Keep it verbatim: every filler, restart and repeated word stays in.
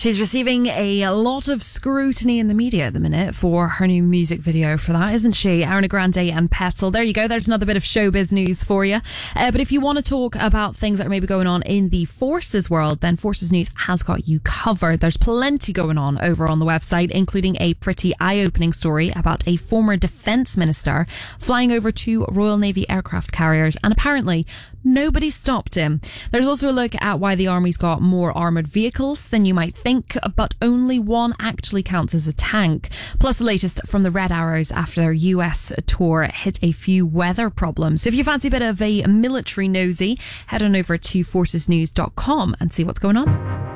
She's receiving a lot of scrutiny in the media at the minute for her new music video for that, isn't she? Ariana Grande and Petzl. There you go. There's another bit of showbiz news for you. Uh, but if you want to talk about things that are maybe going on in the Forces world, then Forces News has got you covered. There's plenty going on over on the website, including a pretty eye-opening story about a former defence minister flying over two Royal Navy aircraft carriers, and apparently nobody stopped him. There's also a look at why the Army's got more armoured vehicles than you might think, but only one actually counts as a tank. Plus the latest from the Red Arrows after their U S tour hit a few weather problems. So if you fancy a bit of a military nosy, head on over to forces news dot com and see what's going on.